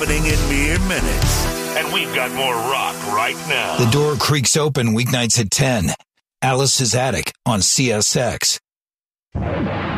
happening in mere minutes. And we've got more rock right now. The door creaks open weeknights at 10. Alice's Attic on CSX.